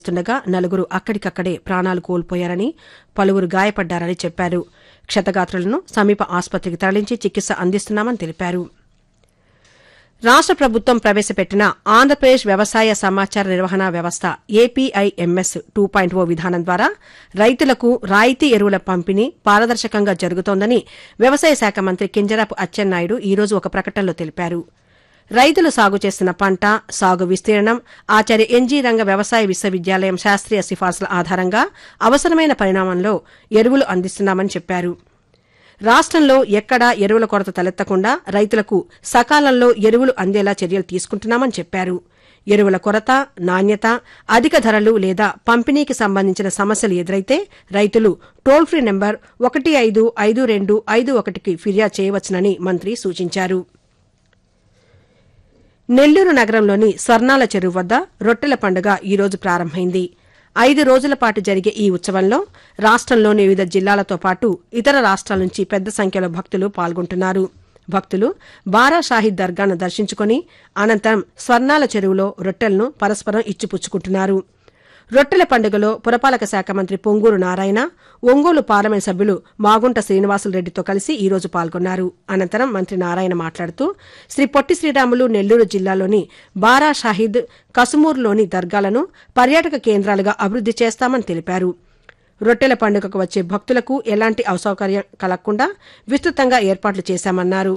స్తుండగా నలుగురు అక్కడికక్కడే ప్రాణాలు కోల్పోయారని పలువురు గాయపడ్డారని చెప్పారు. క్షతగాత్రులను సమీప ఆసుపత్రికి తరలించి చికిత్స అందిస్తున్నామని తెలిపారు. రాష్ట ప్రభుత్వం ప్రవేశపెట్టిన ఆంధ్రప్రదేశ్ వ్యవసాయ సమాచార నిర్వహణ వ్యవస్థ ఏపీఐఎంఎస్ 2.0 విధానం ద్వారా రైతులకు రాయితీ ఎరువుల పంపిణీ పారదర్శకంగా జరుగుతోందని వ్యవసాయ శాఖ మంత్రి కింజరాపు అచ్చెన్నాయుడు ఈ రోజు ఒక ప్రకటనలో తెలిపారు. రైతులు సాగు చేస్తున్న పంట, సాగు విస్తీర్ణం, ఆచార్య ఎన్జీ రంగ వ్యవసాయ విశ్వవిద్యాలయం శాస్త్రీయ సిఫార్సుల ఆధారంగా అవసరమైన పరిణామంలో ఎరువులు అందిస్తున్నామని చెప్పారు. రాష్టంలో ఎక్కడా ఎరువుల కొరత తలెత్తకుండా రైతులకు సకాలంలో ఎరువులు అందేలా చర్యలు తీసుకుంటున్నామని చెప్పారు. ఎరువుల కొరత, నాణ్యత, అధిక ధరలు లేదా పంపిణీకి సంబంధించిన సమస్యలు ఎదురైతే రైతులు టోల్ ఫ్రీ నెంబర్ 155251కి ఫిర్యాదు చేయవచ్చునని మంత్రి సూచించారు. నెల్లూరు నగరంలోని స్వర్ణాల చెరువు వద్ద రొట్టెల పండుగ ఈ రోజు ప్రారంభమైంది. 5 రోజుల పాటు జరిగే ఈ ఉత్సవంలో రాష్టంలోని వివిధ జిల్లాలతో పాటు ఇతర రాష్ట్రాల నుంచి పెద్ద సంఖ్యలో భక్తులు పాల్గొంటున్నారు. భక్తులు బారా షాహీద్ దర్గాను దర్శించుకుని అనంతరం స్వర్ణాల చెరువులో రొట్టెలను పరస్పరం ఇచ్చిపుచ్చుకుంటున్నారు. రొట్టెల పండుగలో పురపాలక శాఖ మంత్రి పొంగూరు నారాయణ, ఒంగోలు పార్లమెంట్ సభ్యులు మాగుంట శ్రీనివాసులరెడ్డితో కలిసి ఈ రోజు పాల్గొన్నారు. అనంతరం మంత్రి నారాయణ మాట్లాడుతూ శ్రీ పొట్టి శ్రీరాములు నెల్లూరు జిల్లాలోని బారా షాహీద్, కసుమూరులోని దర్గాలను పర్యాటక కేంద్రాలుగా అభివృద్ది చేస్తామని తెలిపారు. రొట్టెల పండుగకు వచ్చే భక్తులకు ఎలాంటి అసౌకర్యం కలగకుండా విస్తృతంగా ఏర్పాట్లు చేశామన్నారు.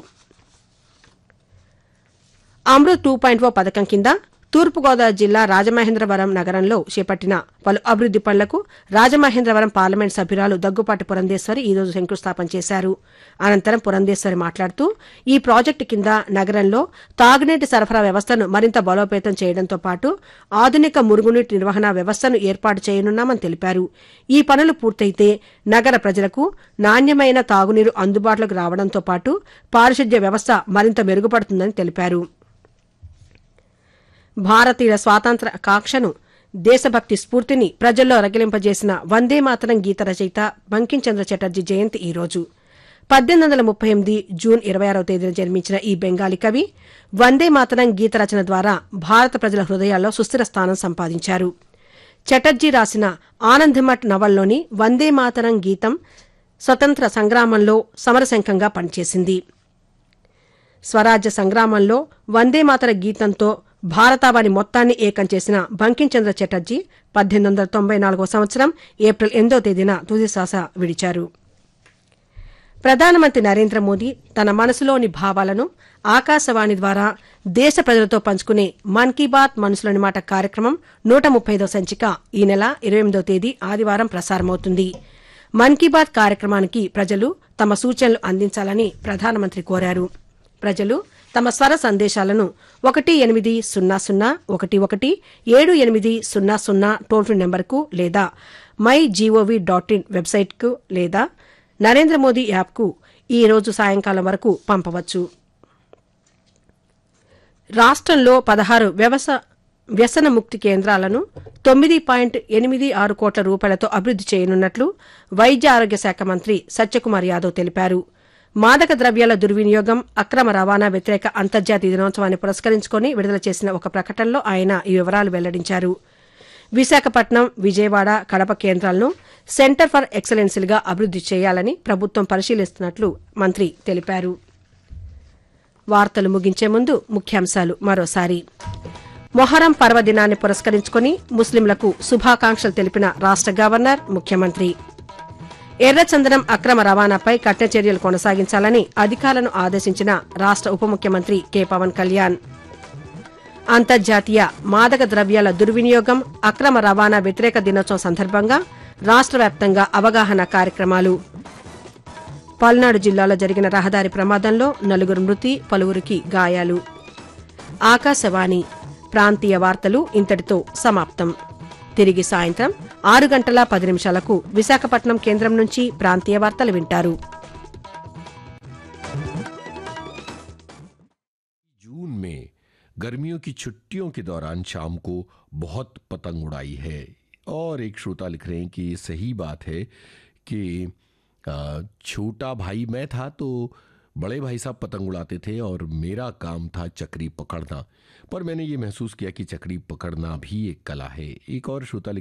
అమృత్ 2.0 పథకం కింద తూర్పుగోదావరి జిల్లా రాజమహేంద్రవరం నగరంలో చేపట్టిన పలు అభివృద్ది పనులకు రాజమహేంద్రవరం పార్లమెంట్ సభ్యురాలు దగ్గుపాటి పురంధేశ్వరి ఈ రోజు శంకుస్థాపన చేశారు. అనంతరం పురంధేశ్వరి మాట్లాడుతూ ఈ ప్రాజెక్టు కింద నగరంలో తాగునీటి సరఫరా వ్యవస్థను మరింత బలోపేతం చేయడంతో పాటు ఆధునిక మురుగునీటి నిర్వహణ వ్యవస్థను ఏర్పాటు చేయనున్నామని తెలిపారు. ఈ పనులు పూర్తయితే నగర ప్రజలకు నాణ్యమైన తాగునీరు అందుబాటులోకి రావడంతో పాటు పారిశుద్ధ్య వ్యవస్థ మరింత మెరుగుపడుతుందని తెలిపారు. భారతీయుల స్వాతంత్ర్య కాంక్షను, దేశభక్తి స్ఫూర్తిని ప్రజల్లో రగిలింపజేసిన వందే మాతరం గీత రచయిత బంకించంద్ర చటర్జీ జయంతి ఈ రోజు. 1838 జూన్ 26వ తేదీన జన్మించిన ఈ బెంగాలీ కవి వందే మాతరం గీత రచన ద్వారా భారత ప్రజల హృదయాల్లో సుస్థిర స్థానం సంపాదించారు. చటర్జీ రాసిన ఆనందమఠ్ నవల్లోని వందే మాతరం గీతం స్వతంత్ర సంగ్రామంలో సమరశంఖంగా పనిచేసింది. స్వరాజ్య సంగ్రామంలో వందేమాతర గీతంతో భారతావని మొత్తాన్ని ఏకం చేసిన బంకించంద్ర చటర్జీ 1894 సంవత్సరం ఏప్రిల్ 8వ తేదీన తుదిశ్వాస విడిచారు. ప్రధానమంత్రి నరేంద్ర మోదీ తన మనసులోని భావాలను ఆకాశవాణి ద్వారా దేశ ప్రజలతో పంచుకునే మన్ కీ బాత్ మనసులోని మాట కార్యక్రమం 135వ సంచిక ఈ నెల 28వ తేదీ ఆదివారం ప్రసారమవుతుంది. మన్ కీ బాత్ కార్యక్రమానికి ప్రజలు తమ సూచనలు అందించాలని ప్రధానమంత్రి కోరారు. ప్రజలు తమ స్వర సందేశాలను 1800117800 టోల్ ఫ్రీ నెంబర్కు లేదా mygov.in వెబ్సైట్కు లేదా నరేంద్ర మోదీ యాప్కు ఈ రోజు సాయంకాలం వరకు పంపవచ్చు. రాష్టంలో 16 వ్యసన ముక్తి కేంద్రాలను 9.86 కోట్ల రూపాయలతో అభివృద్ది చేయనున్నట్లు వైద్య ఆరోగ్య శాఖ మంత్రి సత్యకుమార్ యాదవ్ తెలిపారు. మాదక ద్రవ్యాల దుర్వినియోగం, అక్రమ రవాణా వ్యతిరేక అంతర్జాతీయ దినోత్సవాన్ని పురస్కరించుకుని విడుదల చేసిన ఒక ప్రకటనలో ఆయన ఈ వివరాలు వెల్లడించారు. విశాఖపట్నం, విజయవాడ, కడప కేంద్రాలను సెంటర్ ఫర్ ఎక్సలెన్సీలుగా అభివృద్ది చేయాలని ప్రభుత్వం పరిశీలిస్తున్నట్లు మంత్రి తెలిపారు. వార్తలు ముగించే ముందు ముఖ్యాంశాలు మరోసారి. మొహరం పర్వదినాన్ని పురస్కరించుకుని ముస్లింలకు శుభాకాంక్షలు తెలిపిన రాష్ట గవర్నర్, ముఖ్యమంత్రి. ఎర్రచందనం అక్రమ రవాణాపై కఠిన చర్యలు కొనసాగించాలని అధికారులను ఆదేశించిన రాష్ట ఉప ముఖ్యమంత్రి కె పవన్ కళ్యాణ్. అంతర్జాతీయ మాదక ద్రవ్యాల దుర్వినియోగం, అక్రమ రవాణా వ్యతిరేక దినోత్సవం సందర్భంగా రాష్ట వ్యాప్తంగా అవగాహన కార్యక్రమాలు. పల్నాడు జిల్లాలో జరిగిన రహదారి ప్రమాదంలో 4 మృతి, పలువురికి గాయాలు. ఆకాశవాణి ప్రాంతీయ వార్తలు ఇంతటితో సమాప్తం. తిరిగి సాయంత్రం 6:10 విశాఖపట్నం కేంద్రం నుంచి ప్రాంతీయ వార్తలు వింటారు. जून में गर्मियों की छुट्टियों के दौरान शाम को बहुत पतंग उड़ाई है और एक श्रोता लिख रहे हैं कि ये सही बात है कि छोटा भाई मैं था तो बड़े भाई साहब पतंग उड़ाते थे और मेरा काम था चक्री पकड़ना, पर मैंने ये महसूस किया कि चक्री पकड़ना भी एक कला है। एक और श्रोता